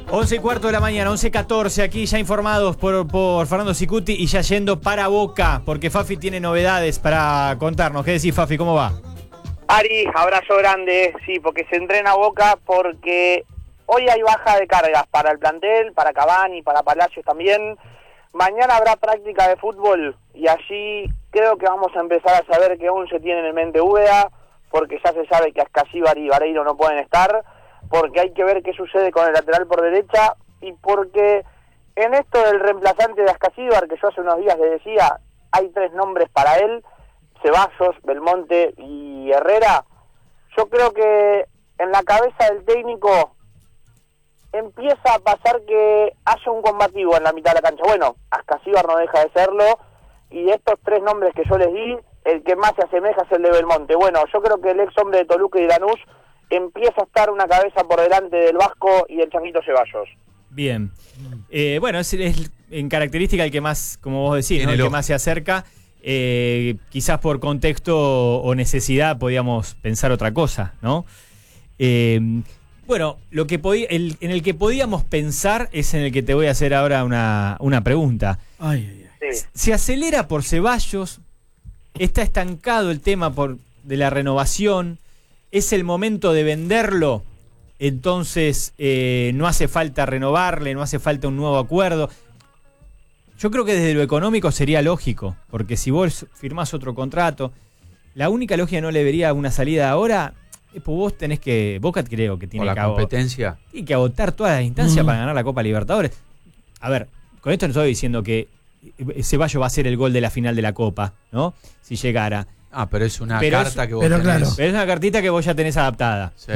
11:15 de la mañana, 11:14, aquí ya informados por Fernando Sicuti y ya yendo para Boca, porque Fafi tiene novedades para contarnos. ¿Qué decís, Fafi? ¿Cómo va? Ari, abrazo grande, sí, porque se entrena Boca, porque hoy hay baja de cargas para el plantel, para Cavani, para Palacios también. Mañana habrá práctica de fútbol y allí creo que vamos a empezar a saber qué 11 tienen en mente Úbeda, porque ya se sabe que Ascasíbar y Vareiro no pueden estar, porque hay que ver qué sucede con el lateral por derecha y porque en esto del reemplazante de Ascasíbar, que yo hace unos días le decía, hay 3 nombres para él, Ceballos, Belmonte y Herrera. Yo creo que en la cabeza del técnico empieza a pasar que haya un combativo en la mitad de la cancha. Bueno, Ascasíbar no deja de serlo, y de estos 3 nombres que yo les di, el que más se asemeja es el de Belmonte. Bueno, yo creo que el ex hombre de Toluca y Lanús empieza a estar una cabeza por delante del Vasco y del Changuito Ceballos. Bien. Bueno, es en característica el que más, como vos decís, ¿no? El que más se acerca. Quizás por contexto o necesidad podíamos pensar otra cosa, ¿no? Bueno, lo que en el que podíamos pensar es en el que te voy a hacer ahora una pregunta. Sí. ¿Se acelera por Ceballos? ¿Está estancado el tema de la renovación? ¿Es el momento de venderlo? Entonces no hace falta renovarle, no hace falta un nuevo acuerdo. Yo creo que desde lo económico sería lógico, porque si vos firmás otro contrato, la única lógica no le vería una salida ahora, pues vos tenés que, Boca creo que tiene la competencia. Tiene que agotar todas las instancias para ganar la Copa Libertadores. A ver, con esto no estoy diciendo que Ceballos va a ser el gol de la final de la Copa, ¿no? Si llegara. Pero es una carta que vos tenés. Claro. Pero es una cartita que vos ya tenés adaptada. Sí.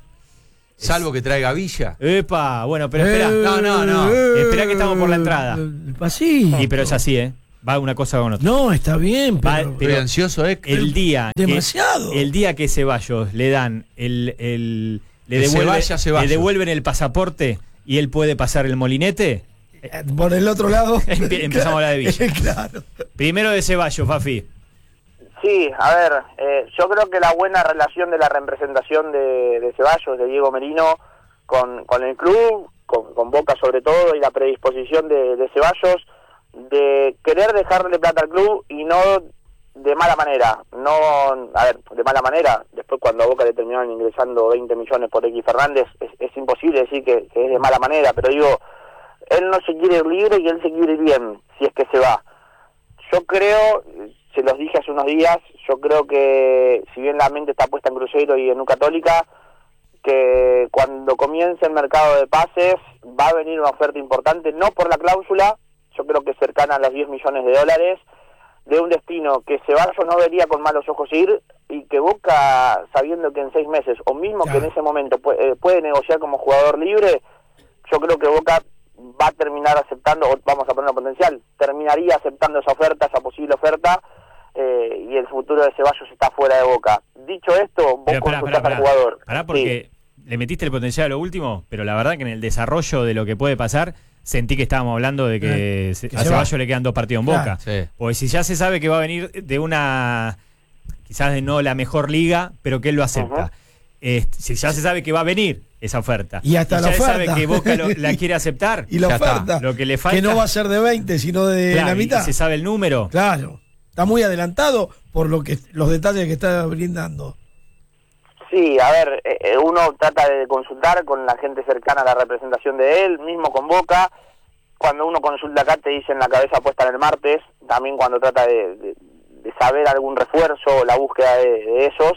Salvo que traiga Villa. ¡Epa! Bueno, pero espera. No. Esperá que estamos por la entrada. Sí. Y pero es así, ¿eh? Va una cosa con otra. No, está bien, pero... Estoy ansioso, ¿eh? Demasiado. El día que Ceballos le dan le devuelven el pasaporte y él puede pasar el molinete. Por el otro lado. Empezamos a hablar de Villa. Claro. Primero de Ceballos, Fafi. Sí, a ver, yo creo que la buena relación de la representación de Ceballos, de Diego Merino, con el club, con Boca sobre todo, y la predisposición de Ceballos, de querer dejarle plata al club y no de mala manera. No, a ver, de mala manera, después cuando a Boca le terminaron ingresando 20 millones por X Fernández, es imposible decir que es de mala manera, pero digo, él no se quiere ir libre y él se quiere ir bien, si es que se va. Yo creo, se los dije hace unos días, yo creo que si bien la mente está puesta en Cruzeiro y en U Católica, que cuando comience el mercado de pases va a venir una oferta importante, no por la cláusula, yo creo que cercana a los 10 millones de dólares, de un destino que Ceballos no vería con malos ojos ir, y que Boca, sabiendo que en 6 meses, o mismo que en ese momento puede negociar como jugador libre, yo creo que Boca va a terminar aceptando, o vamos a ponerlo potencial, terminaría aceptando esa oferta, esa posible oferta, y el futuro de Ceballos está fuera de Boca. Dicho esto, vos consultás al jugador. Pará, porque le metiste el potencial a lo último, pero la verdad que en el desarrollo de lo que puede pasar, sentí que estábamos hablando de que a Ceballos le quedan 2 partidos en Boca. Sí. Porque si ya se sabe que va a venir de una, quizás de no la mejor liga, pero que él lo acepta. Si ya se sabe que va a venir esa oferta, y hasta la oferta, sabe que Boca la quiere aceptar, y la oferta, lo que le falta, que no va a ser de 20 sino de la mitad, y se sabe el número, claro, está muy adelantado por los detalles que está brindando. Sí, a ver, uno trata de consultar con la gente cercana a la representación de él, mismo con Boca. Cuando uno consulta acá te dicen la cabeza puesta en el martes, también cuando trata de saber algún refuerzo, la búsqueda de esos.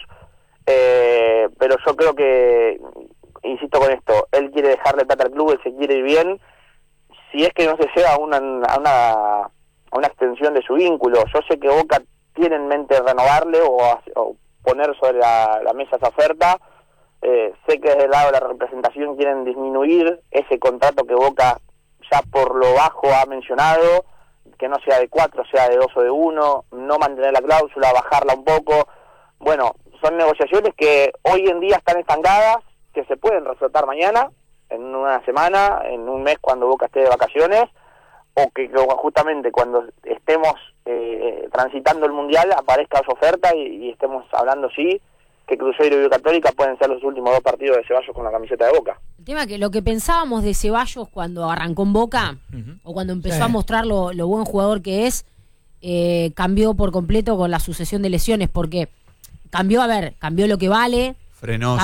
Pero yo creo que, insisto con esto, él quiere dejarle plata al club, él se quiere ir bien, si es que no se llega a una extensión de su vínculo. Yo sé que Boca tiene en mente renovarle o poner sobre la mesa esa oferta. Sé que desde el lado de la representación quieren disminuir ese contrato que Boca ya por lo bajo ha mencionado, que no sea de 4, sea de 2 o de 1, no mantener la cláusula, bajarla un poco. Bueno, son negociaciones que hoy en día están estancadas, que se pueden reflotar mañana, en una semana, en un mes cuando Boca esté de vacaciones, o que justamente cuando estemos transitando el Mundial aparezca esa oferta y estemos hablando, sí, que Cruzeiro y Católica pueden ser los últimos 2 partidos de Ceballos con la camiseta de Boca. El tema es que lo que pensábamos de Ceballos cuando arrancó en Boca, o cuando empezó a mostrar lo buen jugador que es, cambió por completo con la sucesión de lesiones, porque cambió lo que vale, frenó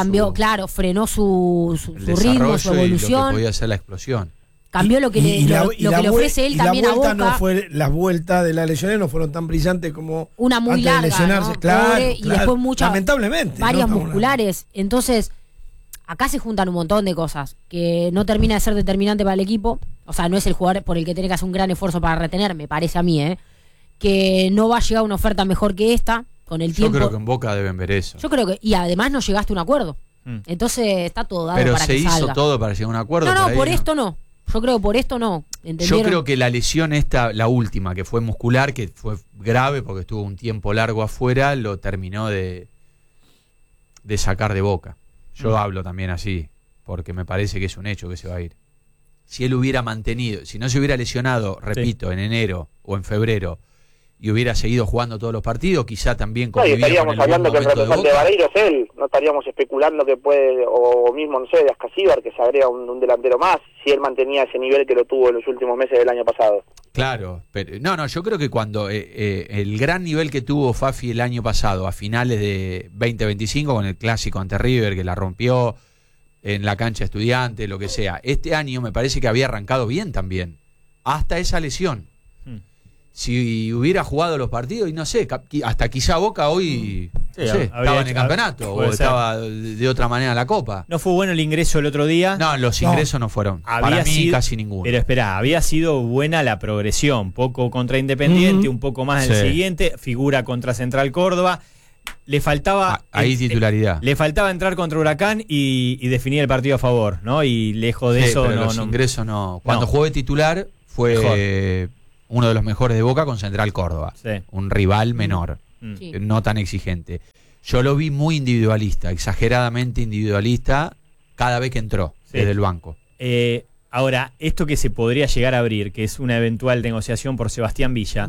su ritmo, su evolución, lo que podía ser la explosión. Cambió lo que le ofrece él también a Boca. Las vueltas de las lesiones no fueron tan brillantes como una muy antes larga, de lesionarse, ¿no? claro, y después muchas, lamentablemente, varias musculares. Entonces, acá se juntan un montón de cosas que no termina de ser determinante para el equipo. O sea, no es el jugador por el que tiene que hacer un gran esfuerzo para retener, me parece a mí, que no va a llegar una oferta mejor que esta con el tiempo. Yo creo que en Boca deben ver eso. Yo creo que, y además no llegaste a un acuerdo. Entonces está todo dado para que salga. Pero se hizo todo para llegar a un acuerdo. No, por esto no. Yo creo que por esto no. ¿Entendieron? Yo creo que la lesión esta, la última, que fue muscular, que fue grave porque estuvo un tiempo largo afuera, lo terminó de sacar de Boca. Yo hablo también así, porque me parece que es un hecho que se va a ir. Si él hubiera mantenido, si no se hubiera lesionado, repito, en enero o en febrero, y hubiera seguido jugando todos los partidos, quizá también no, y estaríamos hablando que el representante de Vareiro es él, no estaríamos especulando que puede, o mismo, no sé, de Ascasíbar, que se agrega un delantero más, si él mantenía ese nivel que lo tuvo en los últimos meses del año pasado. Claro, pero yo creo que cuando el gran nivel que tuvo Fafi el año pasado, a finales de 2025, con el clásico ante River, que la rompió en la cancha Estudiante, lo que sea, este año me parece que había arrancado bien también, hasta esa lesión. Si hubiera jugado los partidos, y no sé, hasta quizá Boca hoy estaba en el campeonato o estaba de otra manera en la Copa. No fue bueno el ingreso el otro día. No, los ingresos no fueron. Para mí casi ninguno. Pero espera, había sido buena la progresión. Poco contra Independiente, un poco más el siguiente. Figura contra Central Córdoba. Le faltaba ahí titularidad. Le faltaba entrar contra Huracán y definir el partido a favor, ¿no? Y lejos de eso pero los ingresos no. Cuando jugó de titular fue uno de los mejores de Boca con Central Córdoba, un rival menor, no tan exigente. Yo lo vi muy individualista, exageradamente individualista, cada vez que entró desde el banco. Ahora, esto que se podría llegar a abrir, que es una eventual negociación por Sebastián Villa,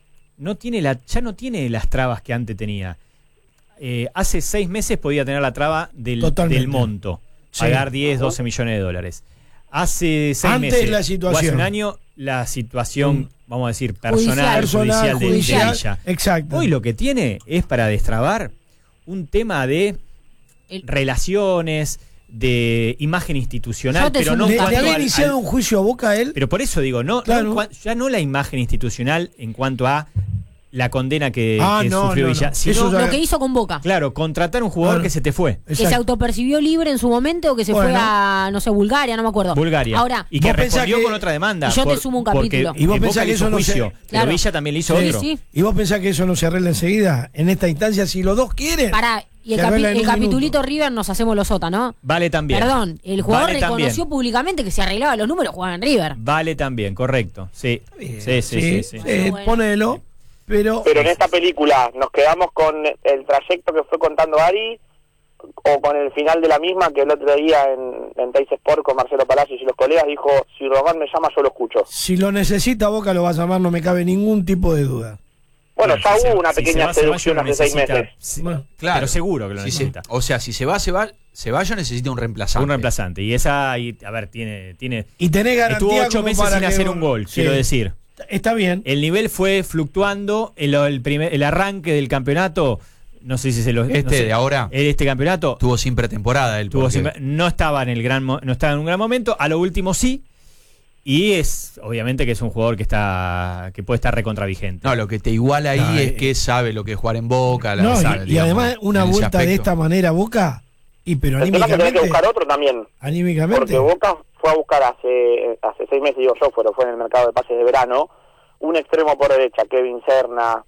ya no tiene las trabas que antes tenía. Hace 6 meses podía tener la traba del monto, pagar 10, 12 millones de dólares. Hace 6 meses, o hace un año, la situación, vamos a decir, personal, judicial de Villa. Exacto. Hoy lo que tiene es para destrabar un tema de relaciones, de imagen institucional, pero no ¿Le había iniciado un juicio a Boca a él? Pero por eso digo, ya no la imagen institucional en cuanto a la condena que sufrió Villa, sino lo que hizo con Boca. Claro, contratar un jugador que se te fue. Que se autopercibió libre en su momento, o que se fue a, no sé, Bulgaria, no me acuerdo. Bulgaria. Ahora, y que respondió con otra demanda. Y yo te sumo un capítulo. Y vos pensás que eso no juicio, pero Villa también le hizo otro. Sí. Y vos pensás que eso no se arregla enseguida, en esta instancia, si los dos quieren. Y el capitulito River nos hacemos los sota, ¿no? Vale también. Perdón, el jugador reconoció públicamente que se arreglaba los números, jugaba en River. Vale también, correcto. Sí. Ponelo. Pero en esta película, ¿nos quedamos con el trayecto que fue contando Ari o con el final de la misma, que el otro día en Teis Sport con Marcelo Palacios y los colegas dijo, si Román me llama yo lo escucho? Si lo necesita Boca lo va a llamar, no me cabe ningún tipo de duda. Bueno, ya hubo una pequeña seducción hace 6 meses. Claro, pero seguro que lo necesita. O sea, si se va, Ceballos necesita un reemplazante. Un reemplazante. Y a ver, tiene y tenés garantía. Estuvo 8 meses sin hacer un gol, quiero decir. Está bien. El nivel fue fluctuando. El arranque del campeonato, no sé si se lo. De ahora. Este campeonato. Tuvo sin pretemporada. No estaba en un gran momento. A lo último sí. Y es, obviamente, que es un jugador que puede estar recontravigente. No, lo que te iguala ahí es que sabe lo que es jugar en Boca. Y además, una vuelta de esta manera, Boca. Pero anímicamente. Tenés que buscar otro también. Anímicamente. Porque Boca fue a buscar hace 6 meses, fue en el mercado de pases de verano, un extremo por derecha, Kevin Serna,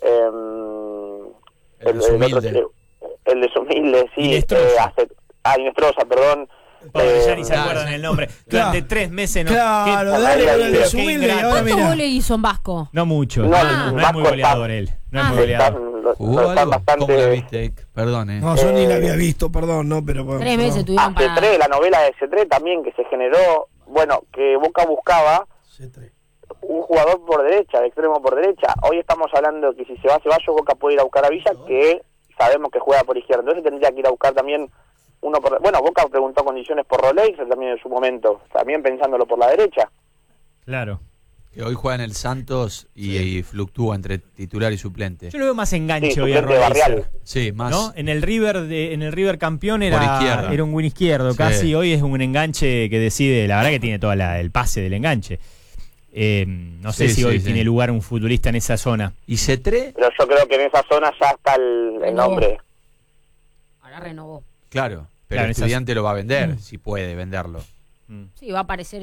el de Sumilde, sí, Inestrosa, perdón. Ya ni se acuerdan el nombre. Durante 3 meses no. Claro, dale con el de Sumilde. ¿Cuántos goles hizo en Vasco? No mucho. No es muy goleador él. No es muy goleador. ¿Jugó algo? ¿Cómo la viste? Perdón, No, yo ni la había visto, perdón, no, pero... 3 meses tuvieron para... C3, la novela de C3 también, que se generó, que Boca buscaba un jugador por derecha, de extremo por derecha. Hoy estamos hablando de que si se va Ceballos, Boca puede ir a buscar a Villa, que sabemos que juega por izquierda, entonces tendría que ir a buscar también uno por... Bueno, Boca preguntó condiciones por Roleixer también en su momento, también pensándolo por la derecha. Claro. Que hoy juega en el Santos y fluctúa entre titular y suplente. Yo lo veo más enganche Sí, hoy a suplente de Roleixer. Barrial. Sí, más. ¿No? En el River campeón Por izquierda. era un win izquierdo Sí. casi, hoy es un enganche que decide, la verdad que tiene todo el pase del enganche. No sé Sí, si sí, hoy sí. tiene lugar un futbolista en esa zona. ¿Y Cetré? Pero yo creo que en esa zona ya está el nombre. Ahora renovó. Claro, pero Claro, el esas- estudiante lo va a vender, si puede venderlo. Sí, va a aparecer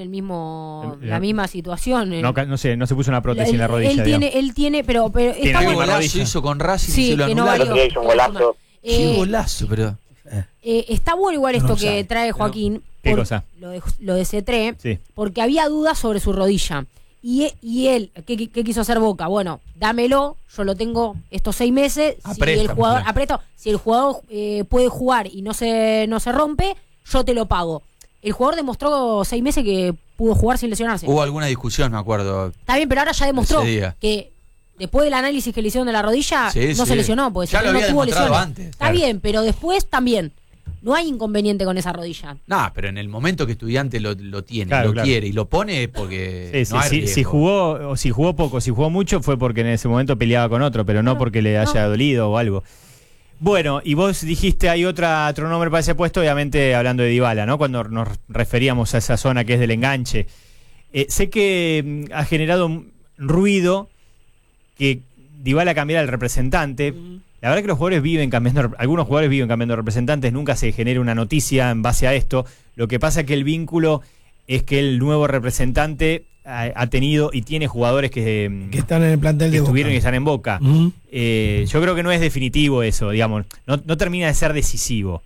la Eh, misma situación. No sé, no se puso una prótesis en la rodilla. Él tiene, pero Tiene está ¿Qué algo en bueno. la golazo rodilla. hizo con Racing Sí, y se lo que no anularon? valió. Hizo un golazo. Qué golazo, pero... Está bueno igual esto No que sabe. trae Joaquín. ¿Qué cosa? Lo de Cetré, Sí. porque había dudas sobre su rodilla. Y él, ¿qué quiso hacer Boca? Bueno, dámelo, yo lo tengo estos 6 meses. A Si el préstamo, jugador, claro. a préstamo, si el jugador puede jugar y no se rompe, yo te lo pago. El jugador demostró 6 meses que pudo jugar sin lesionarse. Hubo alguna discusión, me acuerdo. Está bien, pero ahora ya demostró Ese día. que después del análisis que le hicieron de la rodilla, Sí, no sí. se lesionó, porque Ya Cetré lo no había tuvo demostrado lesiones. antes, Está claro. bien, pero después también. No hay inconveniente con esa rodilla. No, pero en el momento que estudiante lo tiene, Claro, lo claro. quiere y lo pone es porque Sí, sí, no hay sí, riesgo. si jugó poco, si jugó mucho fue porque en ese momento peleaba con otro, pero no porque le haya dolido o algo. Bueno, y vos dijiste hay otro nombre para ese puesto, obviamente hablando de Dybala, ¿no? Cuando nos referíamos a esa zona que es del enganche. Sé que ha generado ruido que Dybala cambiara el representante. La verdad que los jugadores algunos jugadores viven cambiando de representantes, nunca se genera una noticia en base a esto. Lo que pasa es que el vínculo es que el nuevo representante ha tenido y tiene jugadores que están en el plantel de estuvieron Boca. y están en Boca. Ujú. Yo creo que no es definitivo eso, digamos, no termina de ser decisivo.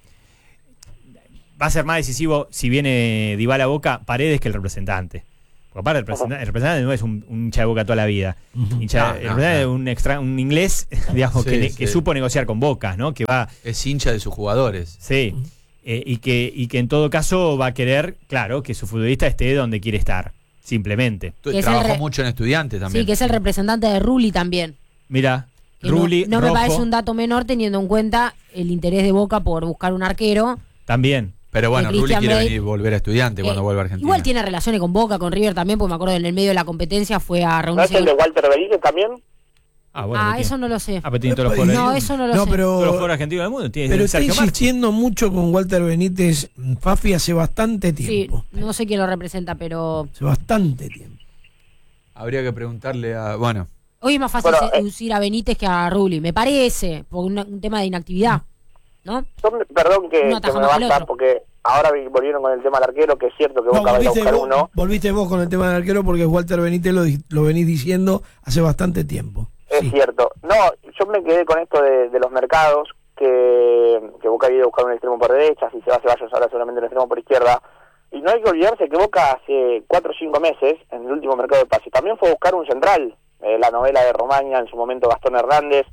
Va a ser más decisivo si viene Dybala a Boca, Paredes, que el representante. Porque aparte el representante no es un hincha de Boca toda la vida. Ujú. El No, representante es un inglés, digamos, Sí, que sí. supo negociar con Boca, ¿no? Que va, Es hincha de sus jugadores. sí, y que en todo caso va a querer, claro, que su futbolista esté donde quiere estar, simplemente. Que es Trabajó el mucho en estudiantes también. Sí, que es el representante de Rulli también. Mira, Que Rulli, no me Rojo, parece un dato menor teniendo en cuenta el interés de Boca por buscar un arquero. también. Pero bueno, de Rulli Christian quiere Bale. venir volver a estudiante cuando vuelva a Argentina. Igual tiene relaciones con Boca, con River también, porque me acuerdo en el medio de la competencia fue a ¿No es reunirse. el de Walter Benítez también? Bueno, Eso no lo sé. pero tiene todos los jugadores. No, eso no lo sé. Todos los pero, jugadores argentinos del mundo. Tiene pero está Sergio Marchi. insistiendo mucho con Walter Benítez Fafi hace bastante Sí, tiempo. no sé quién lo representa, pero Hace bastante tiempo. Habría que preguntarle a... Bueno, hoy es más fácil Bueno, seducir a Benítez que a Rulli, me parece, por un tema de inactividad, ¿no? Perdón que Uno ataja me más que el basta, otro. porque ahora volvieron con el tema del arquero, que es cierto que No, Boca va a ir a buscar uno. volviste vos con el tema del arquero porque Walter Benítez lo venís diciendo hace bastante tiempo. Es Sí. cierto. No, yo me quedé con esto de los mercados, que Boca había ido a buscar un extremo por derecha, si se va Ceballos ahora solamente un extremo por izquierda. Y no hay que olvidarse que Boca hace 4 o 5 meses, en el último mercado de pases, también fue a buscar un central. La novela de Romaña, en su momento Gastón Hernández,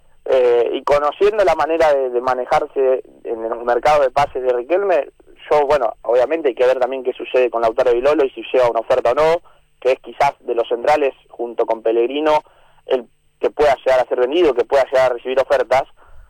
y conociendo la manera de manejarse en el mercado de pases de Riquelme, yo, bueno, obviamente hay que ver también qué sucede con Lautaro Vilolo y si llega una oferta o no, que es quizás de los centrales, junto con Pellegrino, el que pueda llegar a ser vendido, que pueda llegar a recibir ofertas,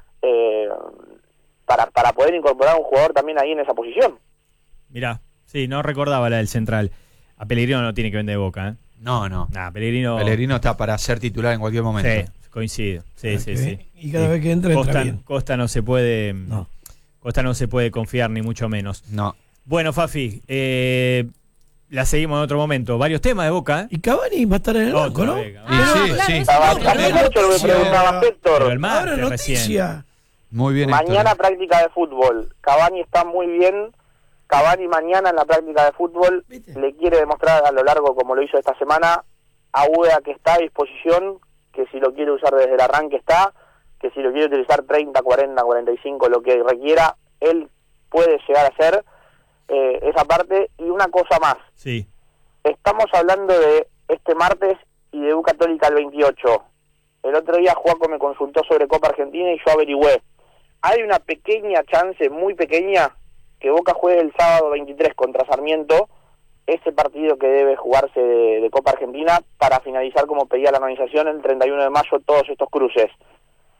para poder incorporar a un jugador también ahí en esa posición. Mirá, sí, no recordaba la del central. A Pellegrino no tiene que vender de Boca, ¿eh? no. Pellegrino. Pellegrino está para ser titular en cualquier momento. Sí, coincido. Sí, sí, sí. Y cada vez que entra bien. Costa no se puede. No. Costa no se puede confiar, ni mucho menos. No. Bueno, Fafi, la seguimos en otro momento. Varios temas de Boca, ¿eh? Y Cavani va a estar en el banco, ¿no? vez, Y sí, claro, sí. eso También mucho lo que preguntaba Pero Héctor. el martes Ahora recién. noticia. Muy bien. Mañana Héctor. práctica de fútbol. Cavani está muy bien. Cavani mañana en la práctica de fútbol ¿Viste? le quiere demostrar a lo largo, como lo hizo esta semana, a Ueda que está a disposición, que si lo quiere usar desde el arranque está, que si lo quiere utilizar 30, 40, 45, lo que requiera, él puede llegar a hacer esa parte. Y una cosa más, Sí. estamos hablando de este martes y de U Católica el 28. El otro día Juaco me consultó sobre Copa Argentina y yo averigüé. Hay una pequeña chance, muy pequeña, que Boca juegue el sábado 23 contra Sarmiento, ese partido que debe jugarse de Copa Argentina, para finalizar, como pedía la organización, el 31 de mayo todos estos cruces.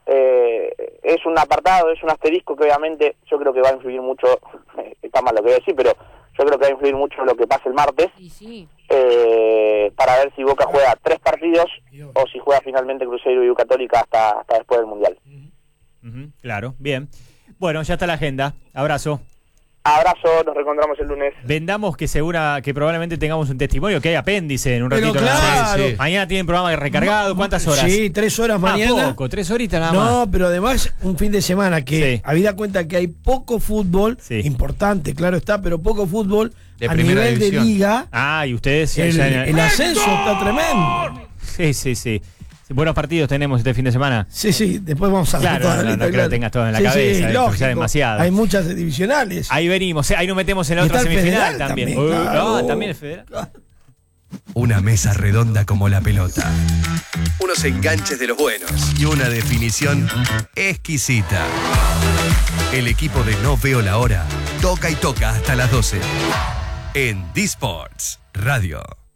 es un apartado, es un asterisco que obviamente yo creo que va a influir mucho, está mal lo que voy a decir, pero yo creo que va a influir mucho lo que pase el martes, Sí. para ver si Boca juega 3 partidos o si juega finalmente Cruzeiro y U Católica hasta después del Mundial. Claro, bien. Bueno, ya está la agenda. Abrazo. Abrazo, nos reencontramos el lunes. Vendamos que probablemente tengamos un testimonio, que hay apéndice en un Pero ratito. claro. Sí. Mañana tienen programa recargado. ¿Cuántas horas? Sí, 3 horas mañana. Poco, 3 horitas nada más. No, pero además un fin de semana que, Sí. habida cuenta que hay poco fútbol, Sí. importante, claro está, pero poco fútbol De a primera nivel división. de liga. Y ustedes El ascenso está tremendo. Sí. Buenos partidos tenemos este fin de semana. Sí, después vamos a ver Claro, toda la no lista, creo que claro. lo tengas todo en la Sí, cabeza, sí, porque lógico. ya demasiado. Hay muchas divisionales. Ahí venimos, ahí nos metemos en la Y otra está el semifinal federal también. también, claro. También el federal. Una mesa redonda como la pelota. Unos enganches de los buenos. Y una definición exquisita. El equipo de No Veo la Hora toca y toca hasta las 12. En D-Sports Radio.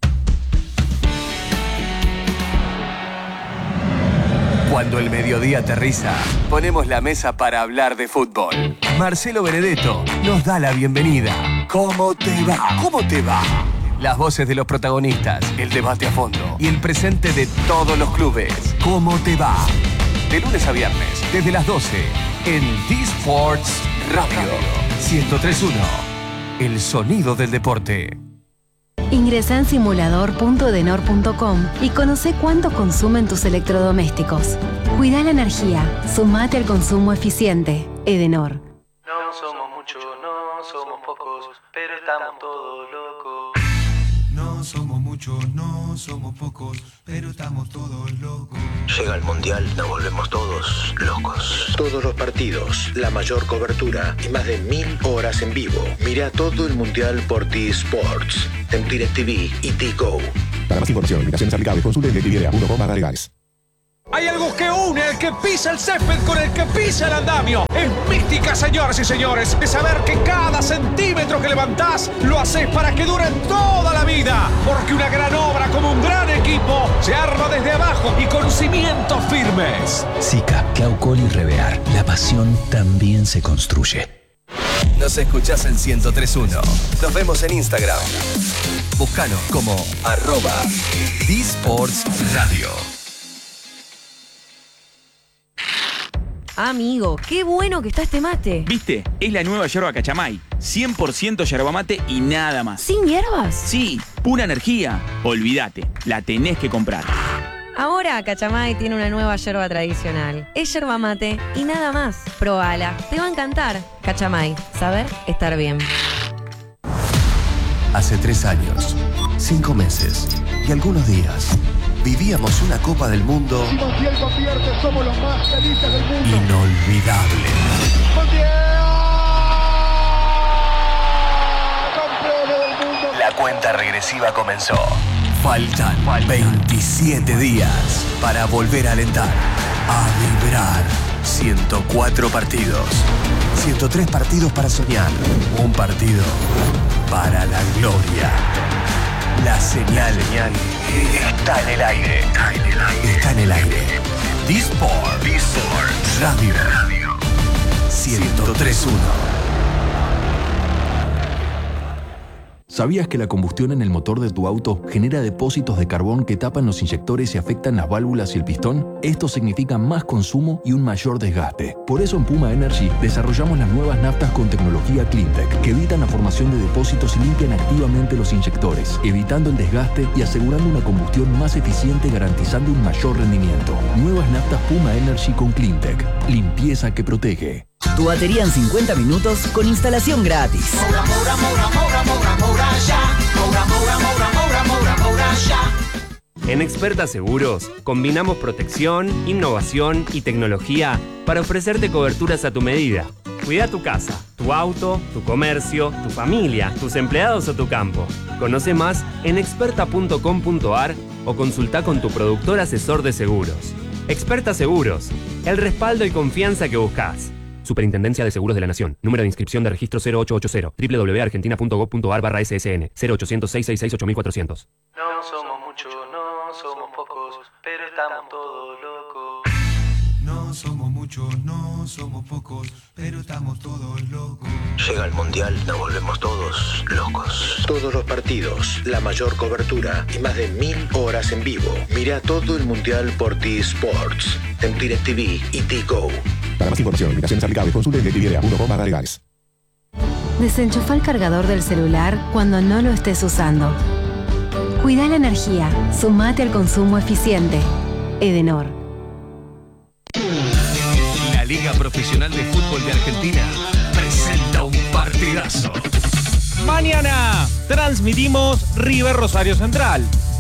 Cuando el mediodía aterriza, ponemos la mesa para hablar de fútbol. Marcelo Benedetto nos da la bienvenida. ¿Cómo te va? ¿Cómo te va? Las voces de los protagonistas, el debate a fondo y el presente de todos los clubes. ¿Cómo te va? De lunes a viernes, desde las 12, en D-Sports Radio. 103.1, el sonido del deporte. Ingresá en simulador.edenor.com y conoce cuánto consumen tus electrodomésticos. Cuida la energía, sumate al consumo eficiente. Edenor. No somos muchos, no somos pocos, pero estamos todos locos. No somos muchos, no somos pocos, pero estamos todos locos. Llega el Mundial, nos volvemos todos locos. Todos los partidos, la mayor cobertura y más de 1000 horas en vivo. Mirá todo el Mundial por D-Sports, en DirecTV y D-Go. Para más información, limitaciones aplicables, consulte DirecTV.com/legales. Hay algo que une el que pisa el césped con el que pisa el andamio. Es mística, señoras y señores, de saber que cada centímetro que levantás lo haces para que dure toda la vida. Porque una gran obra como un gran equipo se arma desde abajo y con cimientos firmes. Zika, Claucol y Revear. La pasión también se construye. Nos escuchás en 103.1. Nos vemos en Instagram. Búscanos como @D-Sports Radio. Amigo, qué bueno que está este mate. ¿Viste? Es la nueva yerba Cachamay. 100% yerba mate y nada más. ¿Sin hierbas? Sí, pura energía. Olvídate, la tenés que comprar. Ahora Cachamay tiene una nueva yerba tradicional. Es yerba mate y nada más. Probala, te va a encantar. Cachamay, saber estar bien. Hace 3 años, 5 meses y algunos días, vivíamos una Copa del Mundo somos los más felices del mundo. inolvidable. ¡Campeones del mundo! La cuenta regresiva comenzó. Faltan 27 días para volver a alentar, a vibrar. 104 partidos, 103 partidos para soñar, un partido para la gloria. La señal está en el aire. Está en el aire. D-Sports Radio. 103.1. ¿Sabías que la combustión en el motor de tu auto genera depósitos de carbón que tapan los inyectores y afectan las válvulas y el pistón? Esto significa más consumo y un mayor desgaste. Por eso en Puma Energy desarrollamos las nuevas naftas con tecnología CleanTech que evitan la formación de depósitos y limpian activamente los inyectores, evitando el desgaste y asegurando una combustión más eficiente, garantizando un mayor rendimiento. Nuevas naftas Puma Energy con CleanTech. Limpieza que protege. Tu batería en 50 minutos con instalación gratis. En Experta Seguros combinamos protección, innovación y tecnología para ofrecerte coberturas a tu medida. Cuida tu casa, tu auto, tu comercio, tu familia, tus empleados o tu campo. Conoce más en experta.com.ar o consulta con tu productor asesor de seguros. Experta Seguros, el respaldo y confianza que buscas. Superintendencia de Seguros de la Nación. Número de inscripción de registro 0880. www.argentina.gov.ar/SSN. 0800-666-8400. No somos muchos, no somos pocos, pero estamos todos locos. No somos muchos, no somos pocos, pero estamos todos locos. Llega el Mundial, nos volvemos todos locos. Todos los partidos, la mayor cobertura y más de 1000 horas en vivo. Mira todo el Mundial por T-Sports, en DirecTV y T-Go. Para más información, limitaciones aplicables, consulte en DirecTV.com/legales. Desenchufa el cargador del celular cuando no lo estés usando. Cuida la energía, sumate al consumo eficiente. Edenor. La Liga Profesional de Fútbol de Argentina presenta un partidazo. Mañana transmitimos River Rosario Central.